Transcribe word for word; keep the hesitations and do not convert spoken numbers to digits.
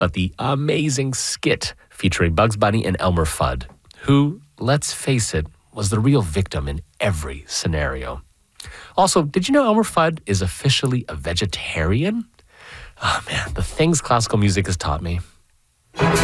but the amazing skit featuring Bugs Bunny and Elmer Fudd, who, let's face it, was the real victim in every scenario. Also, did you know Elmer Fudd is officially a vegetarian? Oh man, the things classical music has taught me.